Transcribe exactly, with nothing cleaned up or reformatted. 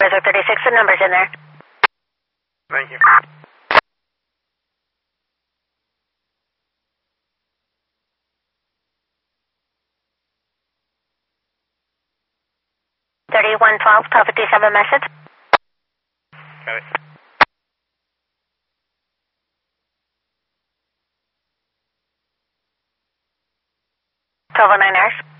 Desert thirty-six, the number's in there. Thank you. thirty-one twelve, twelve fifty-seven message. Got it. twelve oh nine hours.